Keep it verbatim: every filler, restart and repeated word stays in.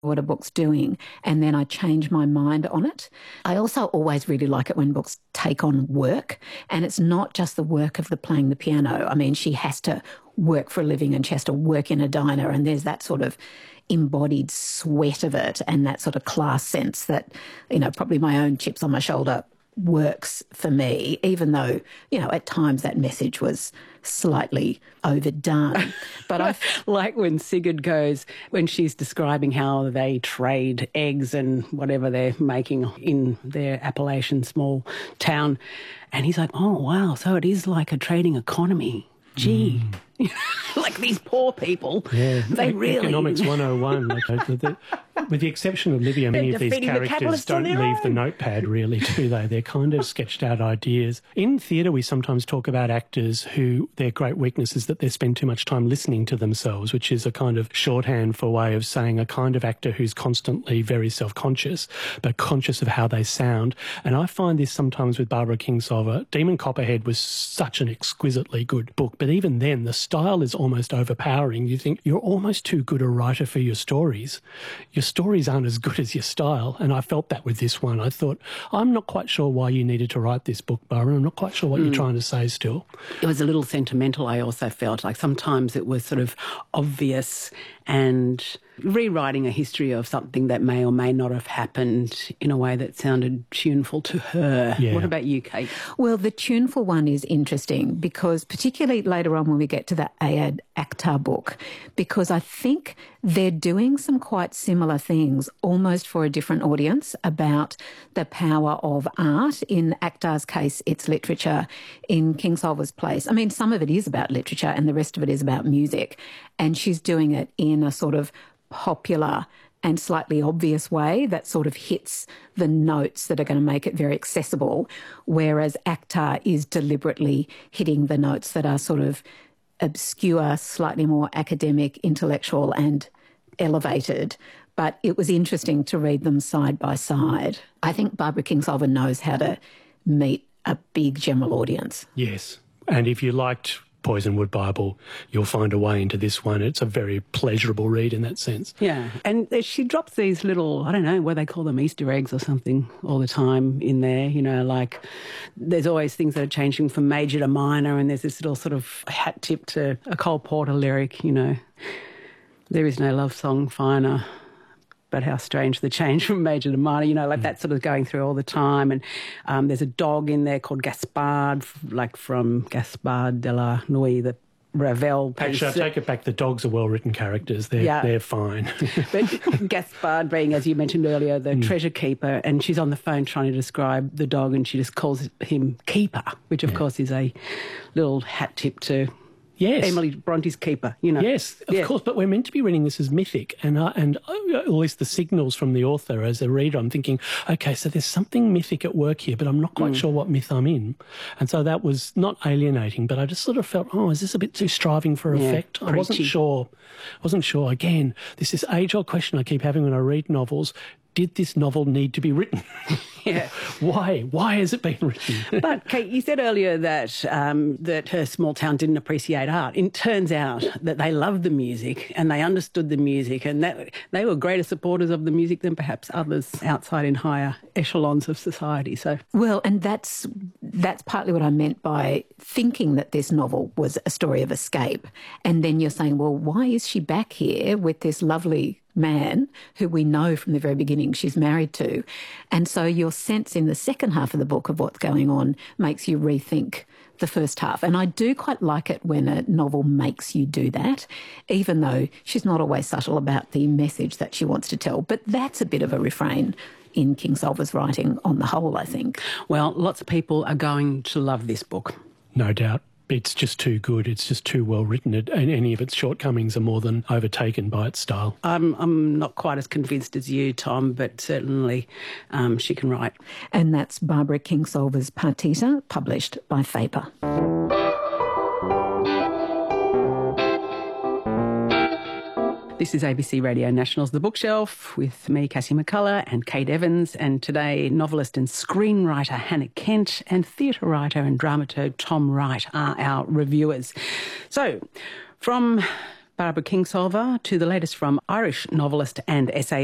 what a book's doing, and then I change my mind on it. I also always really like it when books take on work, and it's not just the work of the playing the piano. I mean, she has to work for a living and she has to work in a diner, and there's that sort of embodied sweat of it and that sort of class sense that, you know, probably my own chips on my shoulder works for me, even though, you know, at times that message was slightly overdone. But I like when Sigurd goes, when she's describing how they trade eggs and whatever they're making in their Appalachian small town, and he's like, oh, wow, so it is like a trading economy. Gee, mm. like these poor people, yeah. they really... Economics one oh one. Like, the, the, with the exception of Livia, many of these characters don't leave own. the notepad, really, do they? They're kind of sketched out ideas. In theatre, we sometimes talk about actors who their great weakness is that they spend too much time listening to themselves, which is a kind of shorthand for way of saying a kind of actor who's constantly very self-conscious, but conscious of how they sound. And I find this sometimes with Barbara Kingsolver. Demon Copperhead was such an exquisitely good book, but even then, the style is almost overpowering. You think you're almost too good a writer for your stories. Your stories aren't as good as your style, and I felt that with this one. I thought, I'm not quite sure why you needed to write this book, Barbara. I'm not quite sure what mm. you're trying to say still. It was a little sentimental, I also felt. Like sometimes it was sort of obvious and rewriting a history of something that may or may not have happened in a way that sounded tuneful to her. Yeah. What about you, Kate? Well, the tuneful one is interesting because particularly later on when we get to the Ayad Akhtar book, because I think they're doing some quite similar things almost for a different audience about the power of art. In Akhtar's case, it's literature. In Kingsolver's place, I mean, some of it is about literature and the rest of it is about music. And she's doing it in a sort of popular and slightly obvious way that sort of hits the notes that are going to make it very accessible, whereas Akhtar is deliberately hitting the notes that are sort of obscure, slightly more academic, intellectual and elevated. But it was interesting to read them side by side. I think Barbara Kingsolver knows how to meet a big general audience. Yes, and if you liked Poisonwood Bible, you'll find a way into this one. It's a very pleasurable read in that sense. Yeah, and she drops these little, I don't know, what they call them, Easter eggs or something all the time in there, you know, like there's always things that are changing from major to minor, and there's this little sort of hat tip to a Cole Porter lyric, you know, there is no love song finer, but how strange the change from major to minor, you know, like mm. that's sort of going through all the time. And um, there's a dog in there called Gaspard, like from Gaspard de la Nuit, the Ravel piece. Actually, I take it back. The dogs are well-written characters. They're, yeah. they're fine. But Gaspard being, as you mentioned earlier, the mm. treasure keeper, and she's on the phone trying to describe the dog and she just calls him Keeper, which, of yeah. course, is a little hat tip to... Yes. Emily Bronte's Keeper, you know. Yes, of yeah. course, but we're meant to be reading this as mythic, and uh, and uh, at least the signals from the author as a reader, I'm thinking, okay, so there's something mythic at work here, but I'm not quite mm. sure what myth I'm in. And so that was not alienating, but I just sort of felt, oh, is this a bit too striving for yeah, effect? preachy. I wasn't sure. wasn't sure. Again, this is age-old question I keep having when I read novels. Did this novel need to be written? Yeah. Why? Why has it been written? But, Kate, you said earlier that um, that her small town didn't appreciate art. It turns out that they loved the music and they understood the music, and that they were greater supporters of the music than perhaps others outside in higher echelons of society. So, well, and that's that's partly what I meant by thinking that this novel was a story of escape. And then you're saying, well, why is she back here with this lovely man who we know from the very beginning she's married to? And so your sense in the second half of the book of what's going on makes you rethink the first half. And I do quite like it when a novel makes you do that, even though she's not always subtle about the message that she wants to tell. But that's a bit of a refrain in Kingsolver's writing on the whole, I think. Well, lots of people are going to love this book. No doubt. It's just too good. It's just too well written. It, and any of its shortcomings are more than overtaken by its style. I'm, I'm not quite as convinced as you, Tom, but certainly um, she can write. And that's Barbara Kingsolver's Partita, published by Faber. This is A B C Radio National's The Bookshelf with me, Cassie McCullough, and Kate Evans. And today, novelist and screenwriter Hannah Kent and theatre writer and dramaturg Tom Wright are our reviewers. So, from Barbara Kingsolver to the latest from Irish novelist and essayist